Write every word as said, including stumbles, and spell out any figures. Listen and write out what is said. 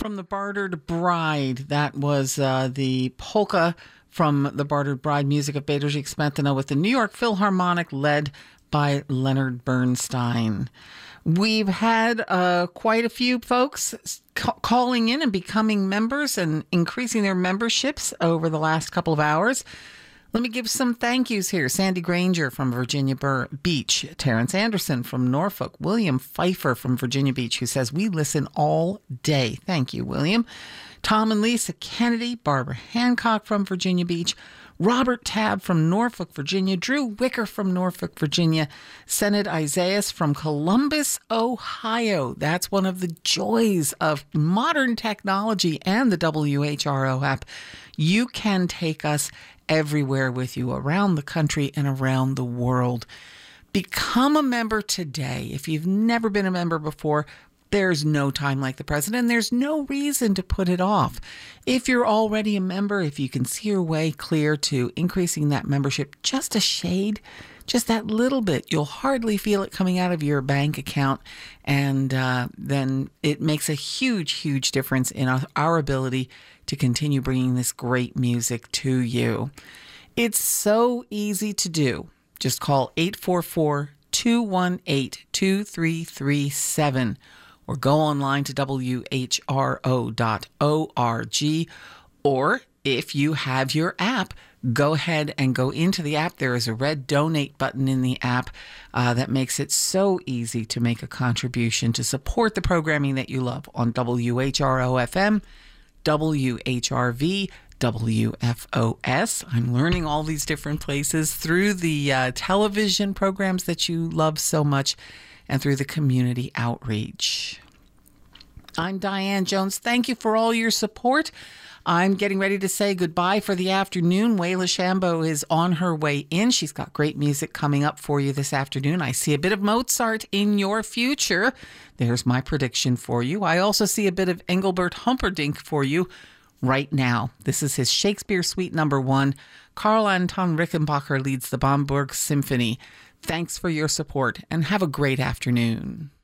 from the Bartered Bride. That was uh, the polka from the Bartered Bride, music of Bedřich Smetana with the New York Philharmonic led by Leonard Bernstein. We've had uh, quite a few folks ca- calling in and becoming members and increasing their memberships over the last couple of hours. Let me give some thank yous here. Sandy Granger from Virginia Bur- Beach, Terrence Anderson from Norfolk, William Pfeiffer from Virginia Beach, who says, we listen all day. Thank you, William. Tom and Lisa Kennedy, Barbara Hancock from Virginia Beach, Robert Tabb from Norfolk, Virginia, Drew Wicker from Norfolk, Virginia, Senate Isaias from Columbus, Ohio. That's one of the joys of modern technology and the W H R O app. You can take us everywhere with you around the country and around the world. Become a member today. If you've never been a member before, there's no time like the present, and there's no reason to put it off. If you're already a member, if you can see your way clear to increasing that membership just a shade, just that little bit, you'll hardly feel it coming out of your bank account, and uh, then it makes a huge, huge difference in our, our ability to continue bringing this great music to you. It's so easy to do. Just call eight four four, two one eight, two three three seven or go online to W H R O dot org. Or if you have your app, go ahead and go into the app. There is a red donate button in the app uh, that makes it so easy to make a contribution to support the programming that you love on W H R O F M, W H R V, W F O S. I'm learning all these different places through the uh, television programs that you love so much and through the community outreach. I'm Diane Jones. Thank you for all your support. I'm getting ready to say goodbye for the afternoon. Wayla Shambo is on her way in. She's got great music coming up for you this afternoon. I see a bit of Mozart in your future. There's my prediction for you. I also see a bit of Engelbert Humperdinck for you right now. This is his Shakespeare Suite number one. Karl Anton Rickenbacker leads the Bamberg Symphony. Thanks for your support and have a great afternoon.